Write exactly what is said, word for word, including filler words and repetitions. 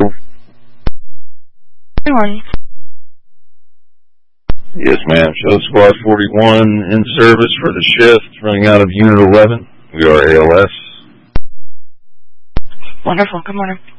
Everyone. Yes, ma'am. Show Squad forty-one in service for the shift, running out of Unit eleven. We are A L S. Wonderful. Good morning.